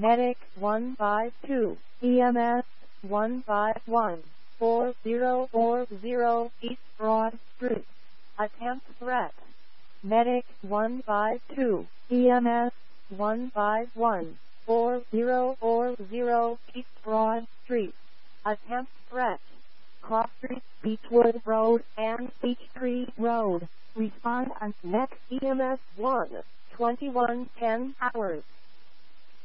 Medic 152, EMS 151, 4040 East Broad Street. Attempt threat. Medic 152, EMS 151, 4040 East Broad Street. Attempt threat. Cross Street, Beechwood Road, and Peachtree Road. Respond on next EMS 1, 2110 hours.